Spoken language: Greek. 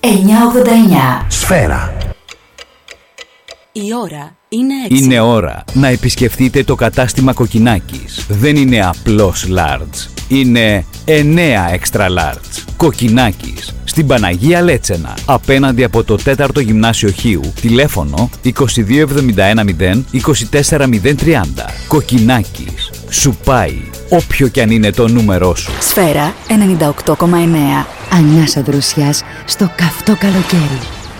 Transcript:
989. Σφαίρα. Η ώρα είναι 6. Είναι ώρα να επισκεφτείτε το κατάστημα Κοκκινάκης. Δεν είναι απλώς large. Είναι 9 extra large. Κοκκινάκης. Στην Παναγία Λέτσενα. Απέναντι από το 4ο Γυμνάσιο Χίου. Τηλέφωνο 22710 24030. Κοκκινάκης. Σου πάει όποιο κι αν είναι το νούμερό σου. Σφαίρα 98,9. Ανιάσα Δροσιάς στο καυτό καλοκαίρι.